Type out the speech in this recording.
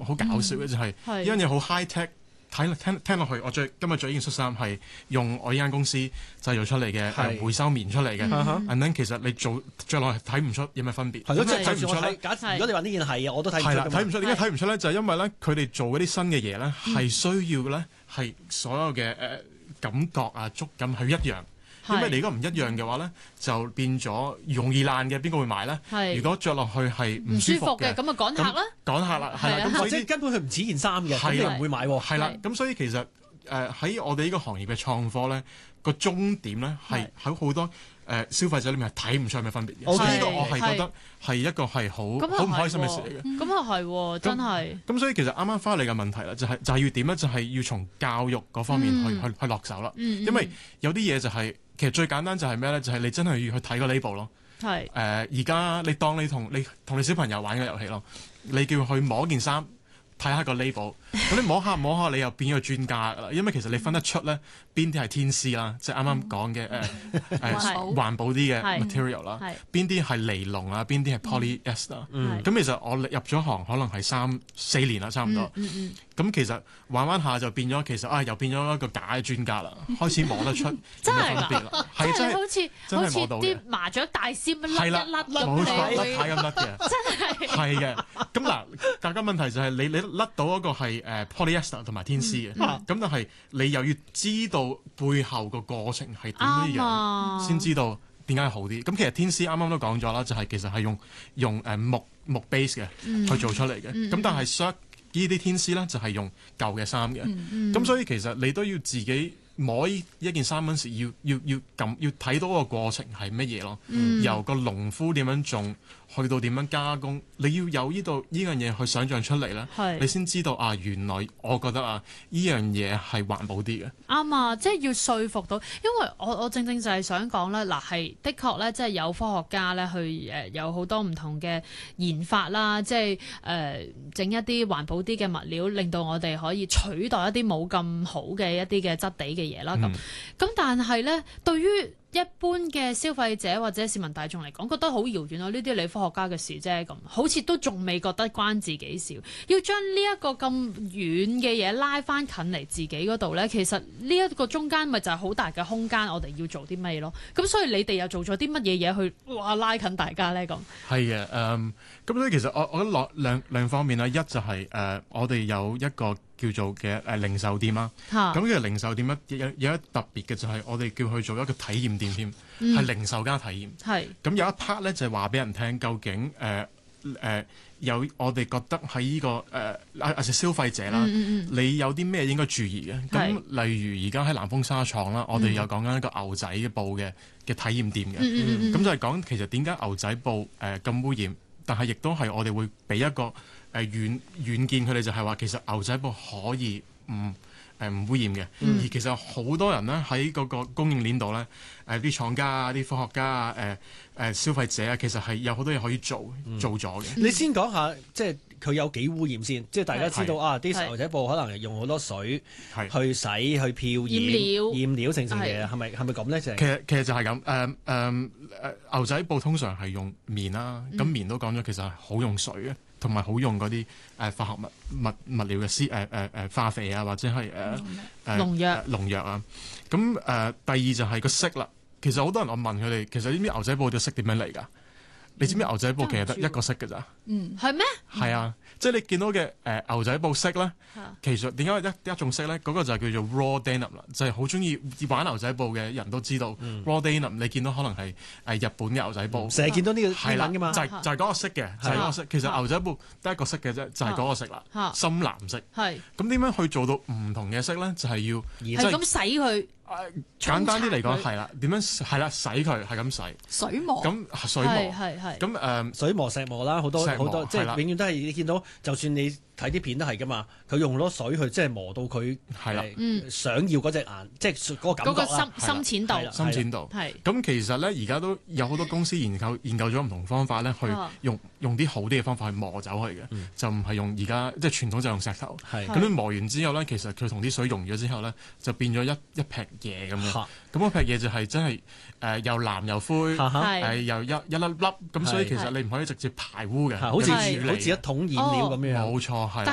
好搞笑嘅，就係呢樣嘢好 high tech。聽落去，我今日着呢件恤衫係用我呢間公司製造出嚟嘅回收棉出嚟嘅。and then 其實你着落去睇唔出有咩分別。 係咯，即係睇唔出咧。 如果你話呢件係我都睇唔出。 係啦，睇唔出。點解睇唔出咧？就係因為咧，佢哋做嗰啲新嘅嘢咧，係需要咧係所有嘅感覺啊、觸感係一樣。因為你如果唔一樣嘅話咧，就變咗容易爛嘅，邊個會買咧？如果着落去係唔舒服嘅， 咁啊趕客啦， 趕客啦，係啦，咁所以即係根本佢唔似件衫嘅，咁你唔會買喎。 係啦，咁所以其實喺我哋呢個行業嘅創科咧，個終點咧係喺好多消費者裏面係睇唔出有咩分別嘅。所以呢個我係覺得係一個係好唔開心嘅事嚟嘅。 咁啊係，真係。 咁所以其實啱啱翻嚟嘅問題啦，就係要點咧？就係要從教育嗰方面去落手啦。因為有啲嘢就係。其實最簡單就係咩咧？就係你真係要去睇個 label 咯。係而家你當你同你小朋友玩嘅遊戲咯，你叫佢去摸件衫，睇下個 label， 咁你摸下，你又變咗個專家㗎啦。因為其實你分得出咧邊啲係天絲啦，即係啱啱講嘅環保啲嘅 material 啦，邊啲係尼龍啊，邊啲係 polyester。咁其實我入咗行可能係3-4年啦，差唔多。咁其實玩下就變咗，其實又變咗一個假嘅專家啦，開始摸得出真係分別啦， 係真係好似摸到啲麻雀大仙咁甩一甩咁冇錯，甩太咁甩嘅， 真係係嘅。咁嗱，大家問題就係你甩到嗰個係polyester 同埋天絲嘅，咁但係你又要知道背後個過程係點樣，先知道點解好啲。咁其實天絲啱啱都講咗啦，就係其實係用木 base 嘅去做出嚟嘅，咁但係呢啲天絲咧就係用舊嘅衫嘅，咁所以其實你都要自己摸一件衫嗰陣時，要睇到個過程係乜嘢咯，由個農夫點樣種，去到點樣加工，你要有呢樣嘢去想像出嚟咧，你先知道原來我覺得呢樣嘢係環保啲嘅。 啱啊，即係要說服到，因為我正正就係想講咧，嗱係的確咧，即係有科學家咧去有好多唔同嘅研發啦，即係整一啲環保啲嘅物料，令到我哋可以取代一啲冇咁好嘅一啲嘅質地嘅嘢啦。咁但係咧，對於一般嘅消費者或者市民大眾嚟講，覺得好遙遠啊！呢啲你科學家嘅事啫，咁好似都仲未覺得關自己事。要將呢一個咁遠嘅嘢拉翻近嚟自己嗰度呢，其實呢一個中間咪就係好大嘅空間，我哋要做啲咩咯？咁所以你哋又做咗啲乜嘢嘢去拉近大家呢？咁係嘅，咁所以其實我覺得兩方面啦，一就係我哋有一個叫做嘅零售店啦，咁呢個零售店有一特別嘅就係我哋叫佢做一個體驗店添，係零售加體驗。咁有一 part 咧就係話俾人聽，究竟有我哋覺得喺呢個消費者啦，你有啲咩應該注意嘅？咁例如而家喺南豐紗廠啦，我哋有講緊一個牛仔嘅布嘅體驗店嘅，咁就係講其實點解牛仔布咁污染，但係亦都係我哋會俾一個遠見佢哋就係話，其實牛仔布可以唔污染嘅，而其實好多人咧喺嗰個供應鏈度咧，啲廠家啊、啲科學家啊、消費者啊，其實係有好多嘢可以做咗嘅。 你先講下，即係佢有幾污染先，即係大家知道啲牛仔布可能用好多水去洗、去漂染料成嘅，係咪咁咧？ 其實就係咁，牛仔布通常係用棉啦，咁棉都講咗，其實係好用水嘅。同埋好用嗰啲化學物料嘅化肥啊，或者係農藥啊。咁第二就係個色啦。其實好多人我問佢哋，其實呢啲牛仔布嘅色點樣嚟㗎？你知唔知牛仔布其實得一個色㗎咋？ 係咩？ 係啊，即係你見到嘅牛仔布色咧，其實點解一種色咧？嗰個就係叫做 raw denim 啦，就係好中意玩牛仔布嘅人都知道 raw denim。你見到可能係日本嘅牛仔布， 成日見到呢個係啦㗎嘛， 就係嗰個色嘅，就係嗰個色。其實牛仔布得一個色嘅啫，就係嗰個色啦，深藍色。咁點樣去做到唔同嘅色咧？就係要係咁洗佢。 簡單啲嚟講係啦，點樣係啦？洗佢係咁洗水磨， 咁水磨係咁水磨石磨啦，好多即係永遠都係你見到，就算你睇啲片都係噶嘛，佢用咗水去即係磨到佢想要嗰隻顏，即係嗰個感覺嗰個深淺度。 深淺度係咁，其實咧而家都有好多公司研究咗唔同方法咧，去用啲好啲嘅方法去磨走佢嘅，就唔係用而家即係傳統就用石頭。咁你磨完之後咧，其實佢同啲水溶咗之後咧，就變咗一劈嘢咁樣。咁嗰劈嘢就係真係又藍又灰，又一粒粒咁，所以其實你唔可以直接排污嘅， 好似一桶染料咁樣。 冇錯。 但